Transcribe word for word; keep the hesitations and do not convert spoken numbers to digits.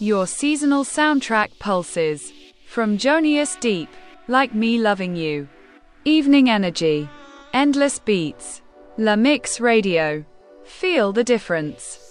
Your seasonal soundtrack pulses. From Jonius Deep, Like Me Loving You. Evening Energy. Endless Beats. La Mix Radio. Feel the difference.